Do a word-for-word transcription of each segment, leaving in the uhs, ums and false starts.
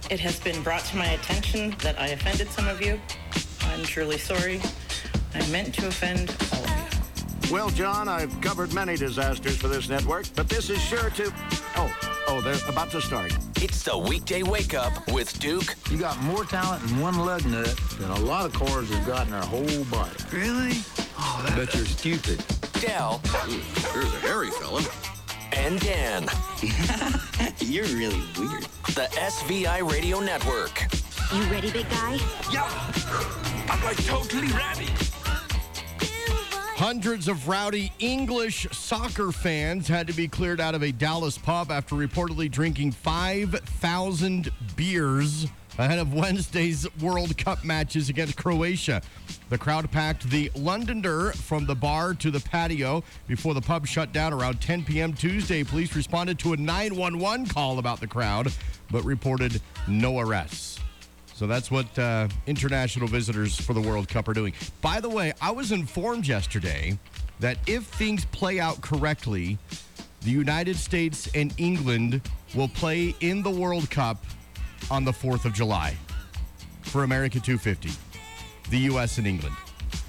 It has been brought to my attention that I offended some of you. I'm truly sorry. I meant to offend all of you. Well, John, I've covered many disasters for this network, but this is sure to... Oh, oh, they're about to start. It's the weekday wake-up with Duke. You got more talent in one lug nut than a lot of cars have got in their whole body. Really? Oh, that... But you're stupid. Del. Ooh, there's a hairy fella. And Dan. You're really weird. The S V I Radio Network. You ready, big guy? Yeah. I'm like totally ready. Hundreds of rowdy English soccer fans had to be cleared out of a Dallas pub after reportedly drinking five thousand beers ahead of Wednesday's World Cup matches against Croatia. The crowd packed the Londoner from the bar to the patio before the pub shut down around ten p.m. Tuesday. Police responded to a nine one one call about the crowd, but reported no arrests. So that's what uh, international visitors for the World Cup are doing. By the way, I was informed yesterday that if things play out correctly, the United States and England will play in the World Cup on the fourth of July for America two fifty, the U S and England.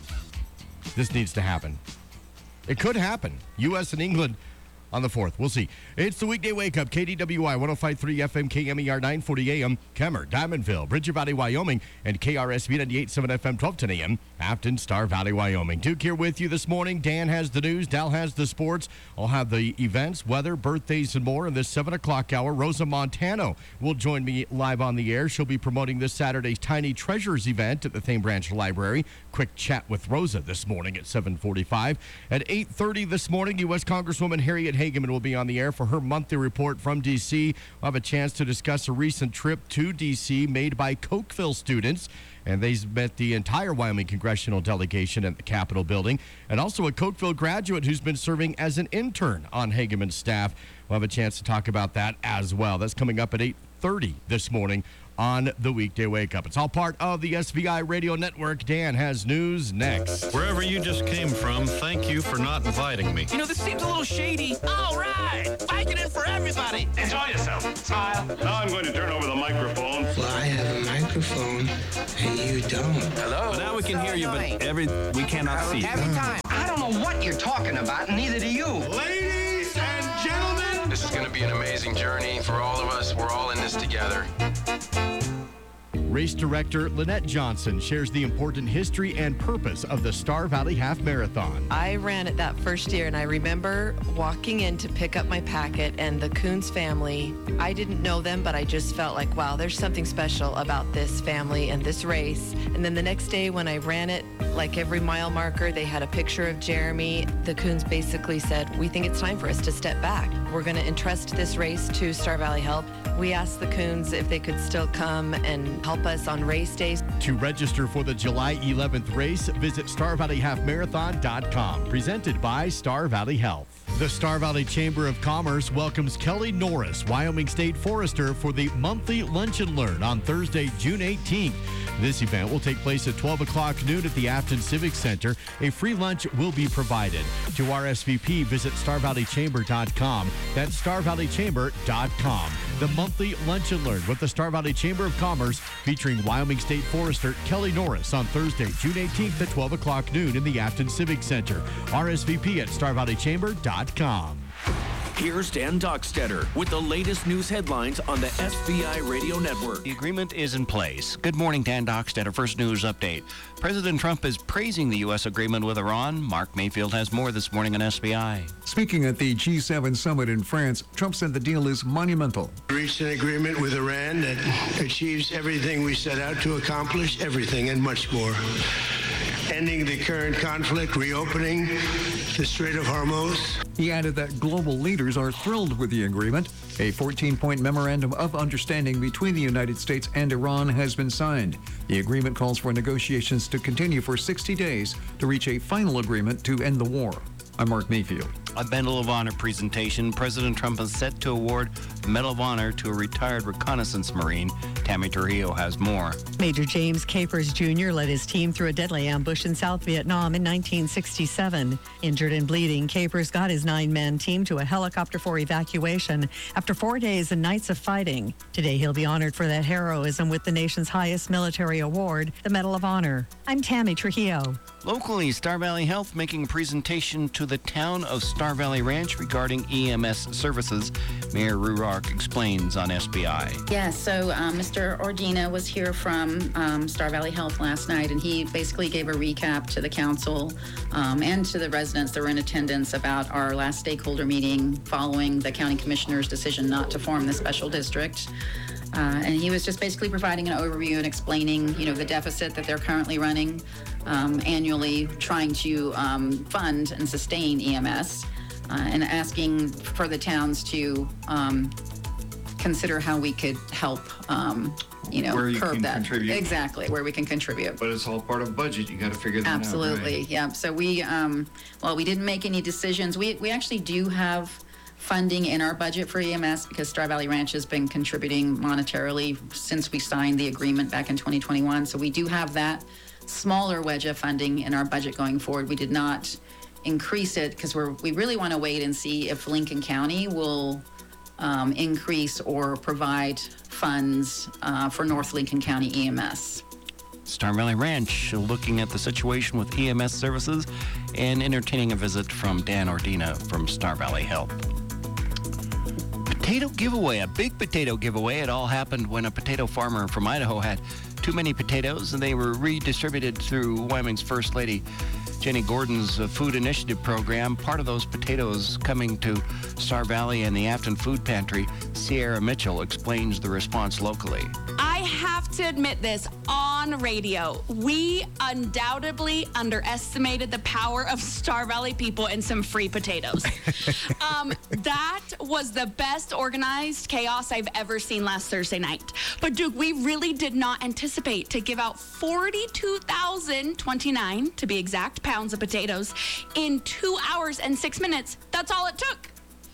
This needs to happen. It could happen. U S and England on the fourth. We'll see. It's the weekday wake-up. K D W I one oh five point three F M, K M E R nine forty A M, Kemmer, Diamondville, Bridger Valley, Wyoming, and K R S V ninety-eight point seven F M, twelve ten A M, Afton, Star Valley, Wyoming. Duke here with you this morning. Dan has the news. Dal has the sports. I'll have the events, weather, birthdays, and more in this seven o'clock hour. Rosa Montano will join me live on the air. She'll be promoting this Saturday's Tiny Treasures event at the Thame Branch Library. Quick chat with Rosa this morning at seven forty-five. At eight thirty this morning, U S Congresswoman Harriet Hageman will be on the air for her monthly report from D C. We'll have a chance to discuss a recent trip to D C made by Cokeville students, and they met the entire Wyoming congressional delegation at the Capitol building, and also a Cokeville graduate who's been serving as an intern on Hageman's staff. We'll have a chance to talk about that as well. That's coming up at eight thirty this morning on the weekday wake up. It's all part of the S V I Radio Network. Dan has news next. Wherever you just came from, thank you for not inviting me. You know, this seems a little shady. All right. Biking in for everybody. Enjoy yourself. Smile. Now I'm going to turn over the microphone. Well, I have a microphone, and you don't. Hello? Well, now we can hear you, but every we cannot see you. Every time. I don't know what you're talking about, and neither do you. Ladies and gentlemen. This is going to be an amazing journey for all of us. We're all in this together. Race director Lynette Johnson shares the important history and purpose of the Star Valley Half Marathon. I ran it that first year, and I remember walking in to pick up my packet, and the Coons family, I didn't know them, but I just felt like, wow, there's something special about this family and this race. And then the next day when I ran it, like every mile marker, they had a picture of Jeremy. The Coons basically said, we think it's time for us to step back. We're going to entrust this race to Star Valley Health. We asked the Coons if they could still come and help us on race days. To register for the July eleventh race, visit star valley half marathon dot com. Presented by Star Valley Health. The Star Valley Chamber of Commerce welcomes Kelly Norris, Wyoming State Forester, for the monthly Lunch and Learn on Thursday, June eighteenth. This event will take place at twelve o'clock noon at the Afton Civic Center. A free lunch will be provided. To R S V P, visit star valley chamber dot com. That's star valley chamber dot com. The monthly Lunch and Learn with the Star Valley Chamber of Commerce, featuring Wyoming State Forester Kelly Norris on Thursday, June eighteenth at twelve o'clock noon in the Afton Civic Center. R S V P at star valley chamber dot com. Here's Dan Dockstetter with the latest news headlines on the S V I Radio Network. The agreement is in place. Good morning, Dan Dockstetter. First news update. President Trump is praising the U S agreement with Iran. Mark Mayfield has more this morning on S V I. Speaking at the G seven summit in France, Trump said the deal is monumental. We reached an agreement with Iran that achieves everything we set out to accomplish, everything and much more. Ending the current conflict, reopening the Strait of Hormuz. He added that global leaders are thrilled with the agreement. A fourteen-point memorandum of understanding between the United States and Iran has been signed. The agreement calls for negotiations to continue for sixty days to reach a final agreement to end the war. I'm Mark Mayfield. A Medal of Honor presentation. President Trump is set to award the Medal of Honor to a retired reconnaissance Marine Tammy Trujillo has more. Major James Capers Junior led his team through a deadly ambush in South Vietnam in nineteen sixty-seven. Injured and bleeding, Capers got his nine-man team to a helicopter for evacuation after four days and nights of fighting. Today, he'll be honored for that heroism with the nation's highest military award, the Medal of Honor. I'm Tammy Trujillo. Locally, Star Valley Health making a presentation to the town of Star Valley Ranch regarding E M S services. Mayor Ruark explains on S B I. Yeah, so um, Mister Ordina was here from um, Star Valley Health last night, and he basically gave a recap to the council um, and to the residents that were in attendance about our last stakeholder meeting following the county commissioner's decision not to form the special district. Uh, and he was just basically providing an overview and explaining, you know, the deficit that they're currently running um, annually, trying to um, fund and sustain E M S, uh, and asking for the towns to um, consider how we could help, um, you know, where you curb can that. Contribute. Exactly, where we can contribute. But it's all part of budget. You got to figure that Absolutely, out. Absolutely, right? Yeah. So we, um, well, we didn't make any decisions. We we actually do have funding in our budget for E M S because Star Valley Ranch has been contributing monetarily since we signed the agreement back in twenty twenty-one. So we do have that smaller wedge of funding in our budget going forward. We did not increase it because we're we really want to wait and see if Lincoln County will um, increase or provide funds uh, for North Lincoln County E M S. Star Valley Ranch looking at the situation with E M S services and entertaining a visit from Dan Ordina from Star Valley Health. Potato giveaway, a big potato giveaway. It all happened when a potato farmer from Idaho had too many potatoes, and they were redistributed through Wyoming's First Lady, Jenny Gordon's uh, Food Initiative program. Part of those potatoes coming to Star Valley and the Afton Food Pantry. Sierra Mitchell explains the response locally. I have to admit this on radio. We undoubtedly underestimated the power of Star Valley people and some free potatoes. um, that was the best organized chaos I've ever seen last Thursday night. But Duke, we really did not anticipate to give out forty-two thousand twenty-nine, to be exact, pounds of potatoes in two hours and six minutes. That's all it took.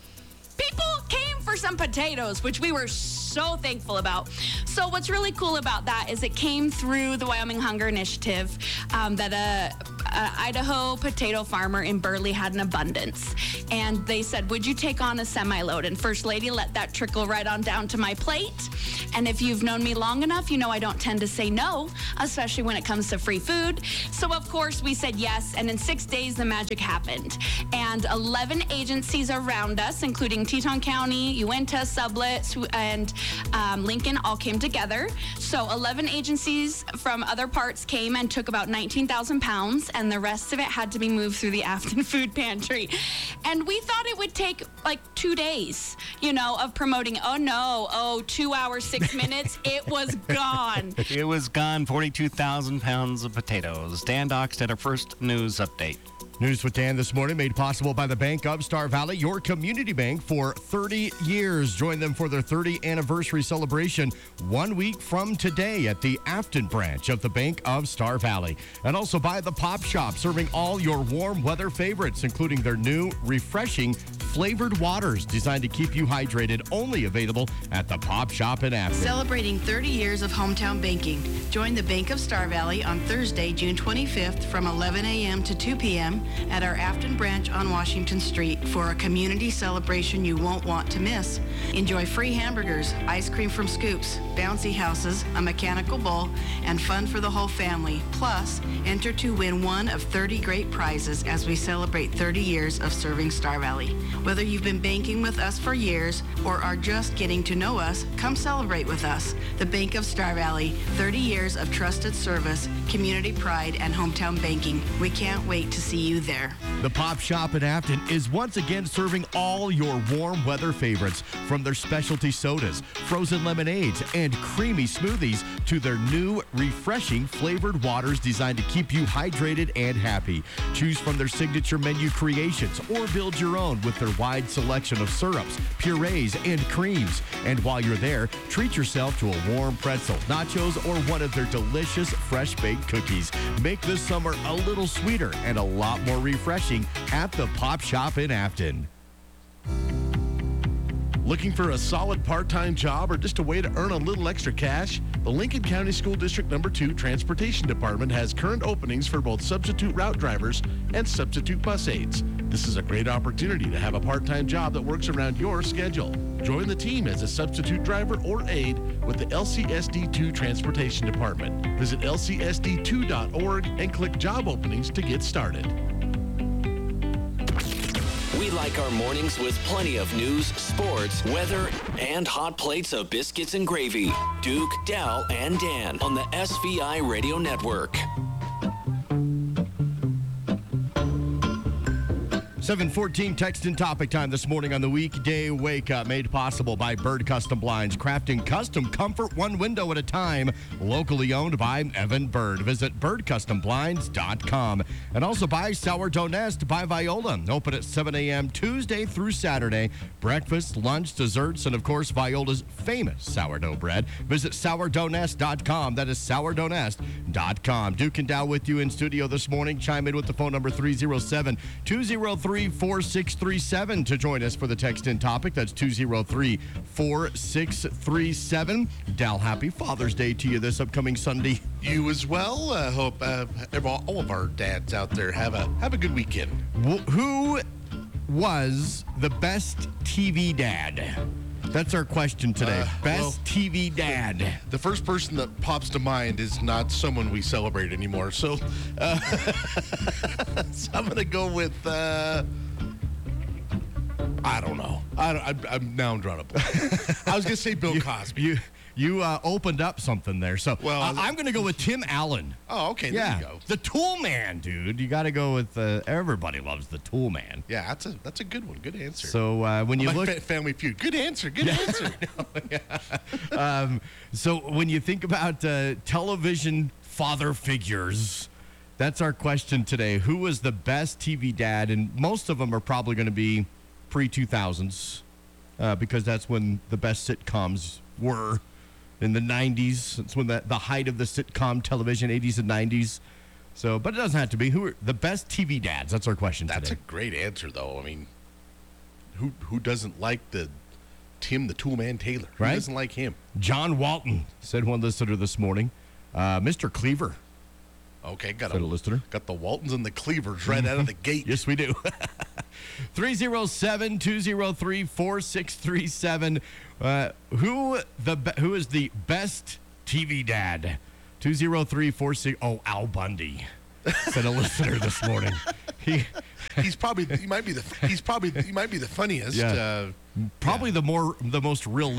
People came for some potatoes, which we were so thankful about. So what's really cool about that is it came through the Wyoming Hunger Initiative um, that a, a Idaho potato farmer in Burley had an abundance. And they said, would you take on a semi-load? And First Lady let that trickle right on down to my plate. And if you've known me long enough, you know I don't tend to say no, especially when it comes to free food. So of course we said yes, and in six days the magic happened. And eleven agencies around us, including Teton County, Uinta, Sublette, and um, Lincoln all came together. So eleven agencies from other parts came and took about nineteen thousand pounds, and the rest of it had to be moved through the Afton Food Pantry. And we thought it would take like two days, you know, of promoting. Oh no, oh, two hours, six minutes. It was gone. It was gone, forty-two thousand pounds of potatoes. Dan Dockstead, our first news update. News with Dan this morning made possible by the Bank of Star Valley, your community bank for thirty years. Join them for their thirtieth anniversary celebration one week from today at the Afton branch of the Bank of Star Valley. And also by the Pop Shop, serving all your warm weather favorites, including their new refreshing flavored waters designed to keep you hydrated, only available at the Pop Shop in Afton. Celebrating thirty years of hometown banking. Join the Bank of Star Valley on Thursday, June twenty-fifth from eleven a.m. to two p.m. at our Afton branch on Washington Street for a community celebration you won't want to miss. Enjoy free hamburgers, ice cream from Scoops, bouncy houses, a mechanical bull, and fun for the whole family. Plus, enter to win one of thirty great prizes as we celebrate thirty years of serving Star Valley. Whether you've been banking with us for years or are just getting to know us, come celebrate with us. The Bank of Star Valley, thirty years of trusted service, community pride, and hometown banking. We can't wait to see you there. The Pop Shop in Afton is once again serving all your warm weather favorites, from their specialty sodas, frozen lemonades, and creamy smoothies to their new refreshing flavored waters designed to keep you hydrated and happy. Choose from their signature menu creations or build your own with their wide selection of syrups, purees, and creams. And while you're there, treat yourself to a warm pretzel, nachos, or one of their delicious fresh-baked cookies. Make this summer a little sweeter and a lot more refreshing at the Pop Shop in Afton. Looking for a solid part-time job or just a way to earn a little extra cash? The Lincoln County School District Number two Transportation Department has current openings for both substitute route drivers and substitute bus aides. This is a great opportunity to have a part-time job that works around your schedule. Join the team as a substitute driver or aide with the L C S D two Transportation Department. Visit L C S D two dot org and click job openings to get started. We like our mornings with plenty of news, sports, weather, and hot plates of biscuits and gravy. Duke, Dal, and Dan on the S V I Radio Network. seven fourteen text and topic time this morning on the weekday wake up, made possible by Bird Custom Blinds, crafting custom comfort one window at a time, locally owned by Evan Bird. Visit bird custom blinds dot com. And also by Sourdough Nest by Viola, open at seven a.m. Tuesday through Saturday. Breakfast, lunch, desserts, and of course Viola's famous sourdough bread. Visit sourdough nest dot com. That is sourdough nest dot com. Duke and Dow with you in studio this morning. Chime in with the phone number three oh seven, two oh three, four six three seven to join us for the text in topic. That's two oh three, four six three seven. Dal, happy Father's Day to you this upcoming Sunday. You as well. I uh, hope uh, all of our dads out there have a have a good weekend. Who was the best T V dad? That's our question today. Uh, best well, T V dad. The first person that pops to mind is not someone we celebrate anymore. So, uh, so I'm going to go with, uh, I don't know. I don't, I'm, I'm now I'm drawing a blank. I was going to say Bill you, Cosby. You you uh, opened up something there. So well, uh, I'm going to go with Tim Allen. Oh, okay. Yeah, there you go. The Tool Man, dude. You got to go with. Uh, everybody loves the Tool Man. Yeah, that's a that's a good one. Good answer. So uh, when you like look fa- Family Feud, good answer. Good yeah, answer. yeah. um, so when you think about uh, television father figures, that's our question today. Who was the best T V dad? And most of them are probably going to be pre two thousands uh, because that's when the best sitcoms were. In the nineties, it's when the, the height of the sitcom television, eighties and nineties. So, but it doesn't have to be. Who are the best T V dads? That's our question That's today. a great answer, though. I mean, who who doesn't like the Tim the Toolman Taylor? Who Right? doesn't like him? John Walton, said one listener this morning. Uh, Mister Cleaver. Okay, got Said a a listener. Got the Waltons and the Cleavers right out of the gate. Yes, we do. three oh seven, two oh three, four six three seven. Uh, who the be- who is the best T V dad? two oh three, four six Oh, Al Bundy, said a listener this morning. He he's probably he might be the he's probably he might be the funniest. Yeah. Uh, probably yeah. the more the most real